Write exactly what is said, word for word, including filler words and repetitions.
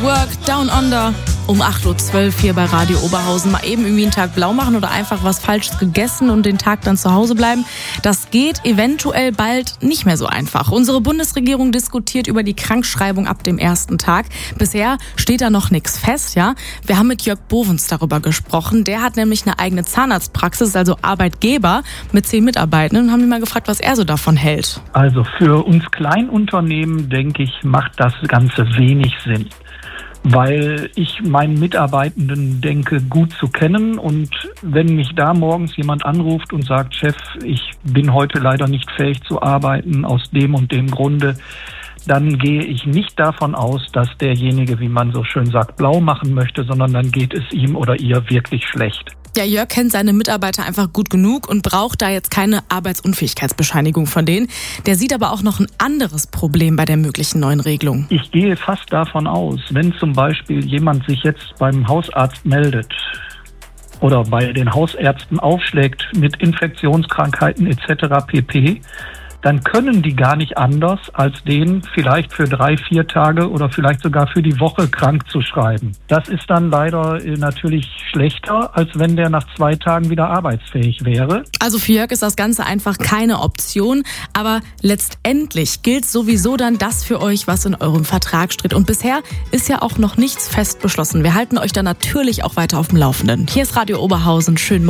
Work, Down Under. Um acht Uhr zwölf hier bei Radio Oberhausen. Mal eben irgendwie einen Tag blau machen oder einfach was Falsches gegessen und den Tag dann zu Hause bleiben. Das geht eventuell bald nicht mehr so einfach. Unsere Bundesregierung diskutiert über die Krankschreibung ab dem ersten Tag. Bisher steht da noch nichts fest, ja. Wir haben mit Jörg Bovens darüber gesprochen. Der hat nämlich eine eigene Zahnarztpraxis, also Arbeitgeber mit zehn Mitarbeitenden, und haben ihn mal gefragt, was er so davon hält. Also für uns Kleinunternehmen, denke ich, macht das Ganze wenig Sinn, weil ich meinen Mitarbeitenden denke, gut zu kennen, und wenn mich da morgens jemand anruft und sagt, Chef, ich bin heute leider nicht fähig zu arbeiten aus dem und dem Grunde, dann gehe ich nicht davon aus, dass derjenige, wie man so schön sagt, blau machen möchte, sondern dann geht es ihm oder ihr wirklich schlecht. Ja, Jörg kennt seine Mitarbeiter einfach gut genug und braucht da jetzt keine Arbeitsunfähigkeitsbescheinigung von denen. Der sieht aber auch noch ein anderes Problem bei der möglichen neuen Regelung. Ich gehe fast davon aus, wenn zum Beispiel jemand sich jetzt beim Hausarzt meldet oder bei den Hausärzten aufschlägt mit Infektionskrankheiten et cetera pp., dann können die gar nicht anders, als den vielleicht für drei, vier Tage oder vielleicht sogar für die Woche krank zu schreiben. Das ist dann leider natürlich schlechter, als wenn der nach zwei Tagen wieder arbeitsfähig wäre. Also für Jörg ist das Ganze einfach keine Option, aber letztendlich gilt sowieso dann das für euch, was in eurem Vertrag steht. Und bisher ist ja auch noch nichts fest beschlossen. Wir halten euch da natürlich auch weiter auf dem Laufenden. Hier ist Radio Oberhausen. Schönen Morgen.